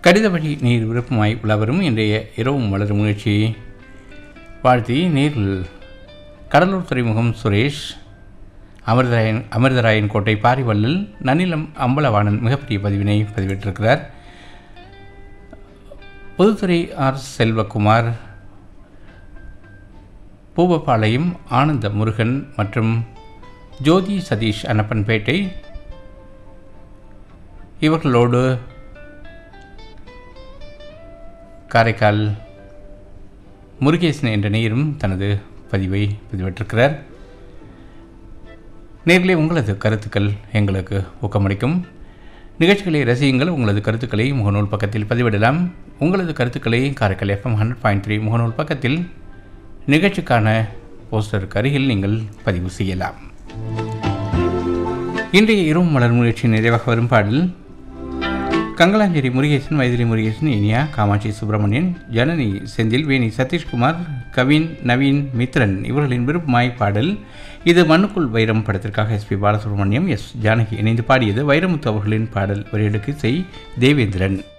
கடித வழி நீர் விருப்பமாய் உலவரும் இன்றைய இரவும் வளரும் முயற்சி வாழ்த்தி நேரில் கடலூர் துறைமுகம் சுரேஷ், அமிர்தராயன் கோட்டை பாரிவள்ளல், நன்னிலம் அம்பலவாணன் மிகப்பெரிய பதிவினை பதிவிட்டிருக்கிறார். புதுத்துறை ஆர் செல்வகுமார், பூவப்பாளையம் ஆனந்த முருகன் மற்றும் ஜோதி சதீஷ் அன்னப்பன்பேட்டை இவர்களோடு காரைக்கால் முருகேசன் என்ற நேயரும் தனது பதிவை பதிவிட்டிருக்கிறார். நேர்களே, உங்களது கருத்துக்கள் எங்களுக்கு ஊக்கமளிக்கும். நிகழ்ச்சிகளை ரசியுங்கள். உங்களது கருத்துக்களை முகநூல் பக்கத்தில் பதிவிடலாம். உங்களது கருத்துக்களை காரைக்கால் FM 100.3 முகநூல் பக்கத்தில் நிகழ்ச்சிக்கான போஸ்டருக்கு அருகில் நீங்கள் பதிவு செய்யலாம். இன்றைய இரவும் மலர் முயற்சி நிறைவாக வரும் பாடல் கங்கலாஞ்சேரி முருகேசன், வைத்திரி முருகேசன், இனியா, காமாட்சி சுப்பிரமணியன், ஜனனி செந்தில், வேணி சதீஷ்குமார், கவின், நவீன், மித்ரன் இவர்களின் விருப்பமாய் பாடல். இது மண்ணுக்குள் வைரம் படத்திற்காக SP பாலசுப்ரமணியம், S ஜானகி இணைந்து பாடியது. வைரமுத்து அவர்களின் பாடல் வரிகளுக்கு இசை தேவேந்திரன்.